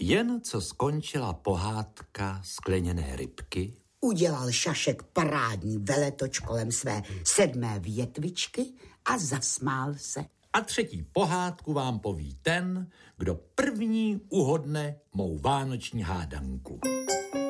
Jen co skončila pohádka skleněné rybky, udělal Šašek parádní veletoč kolem své 7. větvičky a zasmál se. A třetí pohádku vám poví ten, kdo první uhodne mou vánoční hádanku.